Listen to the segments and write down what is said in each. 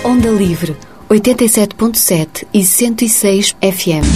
Onda Livre, 87.7 e 106 FM.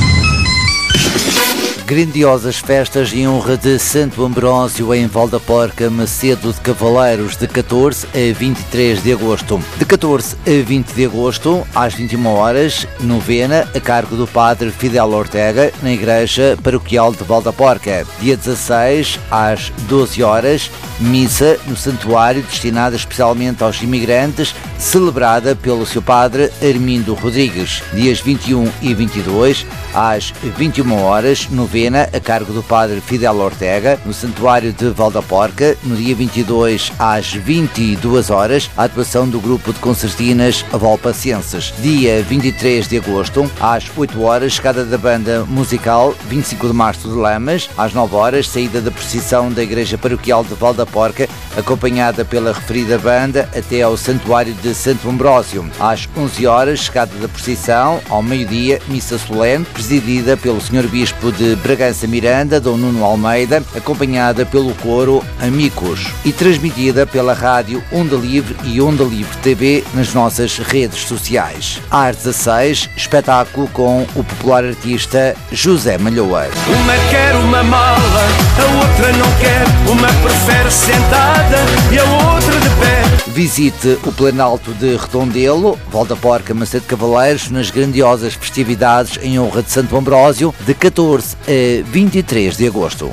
Grandiosas festas em honra de Santo Ambrósio em Valdaporca, Macedo de Cavaleiros, de 14 a 23 de agosto. De 14 a 20 de agosto, às 21 horas, novena a cargo do Padre Fidel Ortega, na Igreja Paroquial de Valdaporca. Dia 16, às 12 horas, missa no santuário destinada especialmente aos imigrantes, celebrada pelo seu Padre Armindo Rodrigues. Dias 21 e 22, às 21 horas, novena a cargo do Padre Fidel Ortega, no Santuário de Valdaporca. No dia 22, às 22 horas, a atuação do grupo de concertinas Valpacenses. Dia 23 de agosto, às 8 horas, chegada da banda musical 25 de Março de Lamas. Às 9 horas, saída da procissão da Igreja Paroquial de Valdaporca, acompanhada pela referida banda até ao Santuário de Santo Ambrósio. Às 11 horas, chegada da procissão. Ao meio-dia, missa solene, presidida pelo Sr. Bispo de Bragança Miranda, Dom Nuno Almeida, acompanhada pelo coro Amigos, e transmitida pela rádio Onda Livre e Onda Livre TV nas nossas redes sociais. Às 16, espetáculo com o popular artista José Malhoa. Uma quer uma mala, a outra não quer, uma prefere sentada e a outra de pé. Visite o Planalto de Redondelo, Valdaporca, Macedo de Cavaleiros, nas grandiosas festividades em honra de Santo Ambrósio, de 14 a 23 de agosto.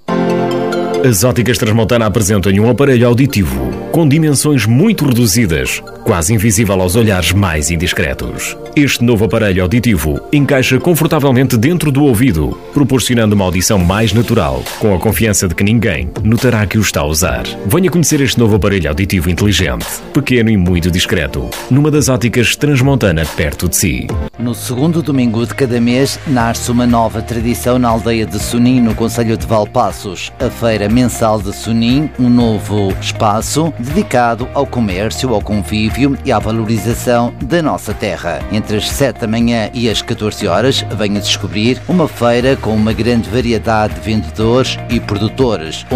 As Óticas Transmontana apresentam um aparelho auditivo com dimensões muito reduzidas, quase invisível aos olhares mais indiscretos. Este novo aparelho auditivo encaixa confortavelmente dentro do ouvido, proporcionando uma audição mais natural, com a confiança de que ninguém notará que o está a usar. Venha conhecer este novo aparelho auditivo inteligente, pequeno e muito discreto, numa das Óticas Transmontana perto de si. No segundo domingo de cada mês, nasce uma nova tradição na aldeia de Sonim, no concelho de Valpaços. A Feira Mensal de Sonim, um novo espaço dedicado ao comércio, ao convívio e à valorização da nossa terra. Entre as 7 da manhã e as 14 horas, venha descobrir uma feira com uma grande variedade de vendedores e produtores,